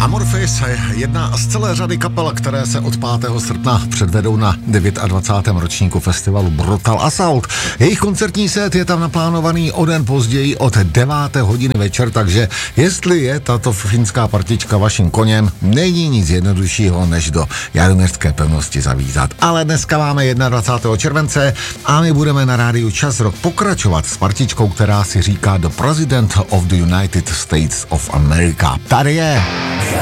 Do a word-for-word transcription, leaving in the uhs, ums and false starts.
Amorphis je jedna z celé řady kapel, které se od pátého srpna předvedou na dvacátém devátém ročníku festivalu Brutal Assault. Jejich koncertní set je tam naplánovaný o den později od deváté hodiny večer, takže jestli je tato finská partička vaším koněm, není nic jednoduššího, než do Jaroměřské pevnosti zavítat. Ale dneska máme dvacátého prvního července a my budeme na rádiu Čas Rock pokračovat s partičkou, která si říká The President of the United States of America. Tady je